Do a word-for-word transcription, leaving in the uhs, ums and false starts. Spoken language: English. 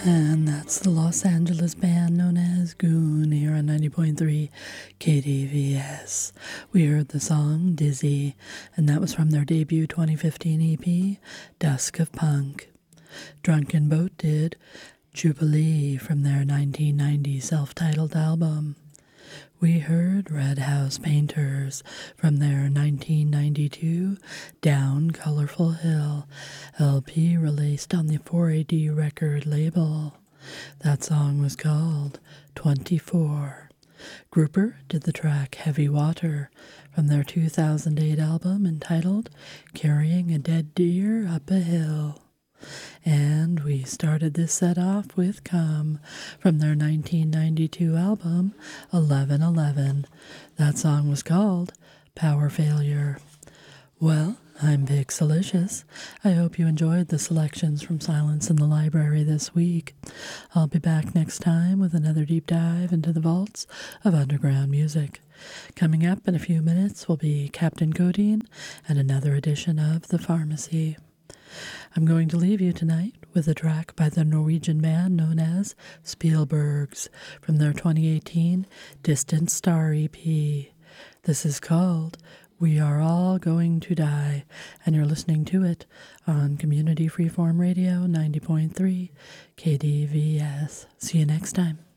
And that's the Los Angeles band known as Goon here on ninety point three K D V S. We heard the song Dizzy, and that was from their debut twenty fifteen E P, Dusk of Punk. Drunken Boat did Jubilee from their nineteen ninety self-titled album. We heard Red House Painters from their nineteen ninety-two Down Colorful Hill L P released on the four A D record label. That song was called twenty-four. Grouper did the track Heavy Water from their two thousand eight album entitled Carrying a Dead Deer Up a Hill. And we started this set off with Come from their nineteen ninety-two album eleven eleven. That song was called Power Failure. Well, I'm Pixelicious. I hope you enjoyed the selections from Silence in the Library this week. I'll be back next time with another deep dive into the vaults of underground music. Coming up in a few minutes will be Captain Codeine and another edition of The Pharmacy. I'm going to leave you tonight with a track by the Norwegian band known as Spielbergs from their twenty eighteen Distant Star E P. This is called We Are All Going to Die, and you're listening to it on Community Freeform Radio ninety point three K D V S. See you next time.